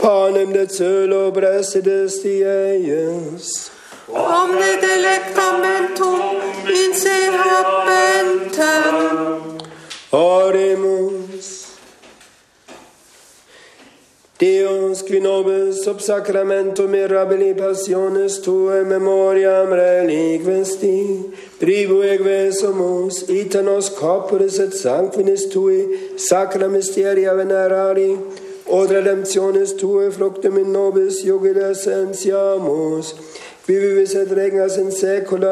panem de celo brestides dieius. Omne delectamentum in se habentem. Oremus. Deus, qui nobis sub sacramentum mirabili passionis Tuae memoriam reliquesti, tribueque sumus, ita nos corporis et sanguinis Tui, sacra mysteria venerari, od redemptionis Tuae fructum in nobis jugila sensiamus, qui vivis et regnas in saecula